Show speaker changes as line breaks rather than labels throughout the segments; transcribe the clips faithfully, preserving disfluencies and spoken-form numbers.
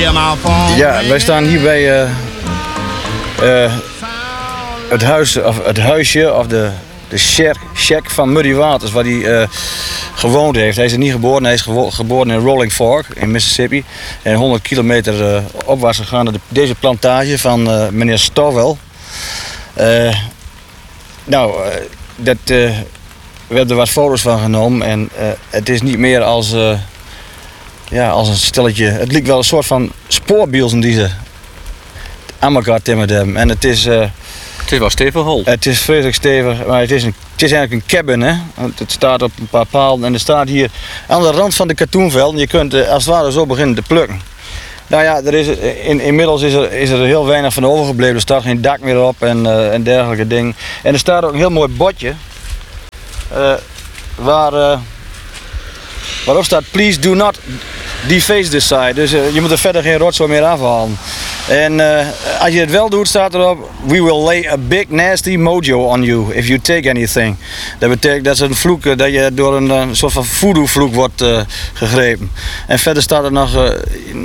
Ja, wij staan hier bij uh, uh, het, huis, of het huisje of de, de shack, shack van Muddy Waters, waar hij uh, gewoond heeft. Hij is er niet geboren, hij is gewo geboren in Rolling Fork in Mississippi. En honderd kilometer uh, opwaarts gegaan naar de, deze plantage van uh, meneer Stowell. Uh, nou, uh, dat, uh, we hebben er wat foto's van genomen en uh, het is niet meer als... Uh, Ja, als een stelletje. Het lijkt wel een soort van spoorbielsen die ze aan elkaar timmerd hebben. En het is... Uh,
het is wel stevig hol.
Het is vreselijk stevig, maar het is, een, het is eigenlijk een cabin, hè. Het staat op een paar palen en het staat hier aan de rand van de katoenveld. En je kunt uh, als het ware zo beginnen te plukken. Nou ja, er is, in, inmiddels is er, is er heel weinig van overgebleven. Er staat geen dak meer op en, uh, en dergelijke dingen. En er staat ook een heel mooi bordje. Uh, waar... Uh, Waarop staat, please do not deface this side. Dus uh, je moet er verder geen rotzooi meer afhalen. En uh, als je het wel doet, staat erop, we will lay a big nasty mojo on you if you take anything. Dat betekent dat is een vloek, dat je door een, een soort van voodoo vloek wordt uh, gegrepen. En verder staat er nog uh,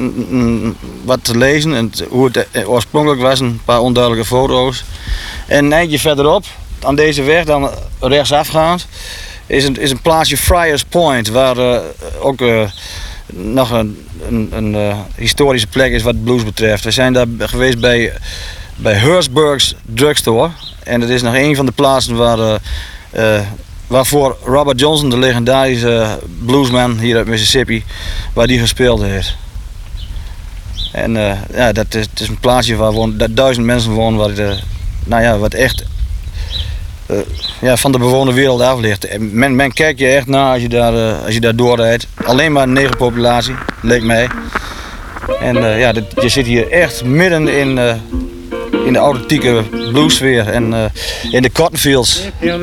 wat te lezen, en hoe het uh, oorspronkelijk was, een paar onduidelijke foto's. En een eindje verderop, aan deze weg, dan rechtsafgaand, is een, is een plaatsje Friars Point, waar uh, ook uh, nog een, een, een uh, historische plek is wat blues betreft. We zijn daar geweest bij, bij Herzberg's Drugstore. En dat is nog een van de plaatsen waar, uh, uh, waarvoor Robert Johnson, de legendarische bluesman hier uit Mississippi, waar die gespeeld heeft. En uh, ja, dat is, het is een plaatsje waar wonen, dat duizend mensen wonen, waar uh, nou ja, wat echt... Uh, ja, van de bewoonde wereld af ligt. Men, men kijkt je echt na als je daar, uh, als je daar doorrijdt. Alleen maar een negerpopulatie, leek mij. En uh, ja, dit, je zit hier echt midden in, uh, in de authentieke bluessfeer en uh, in de cottonfields.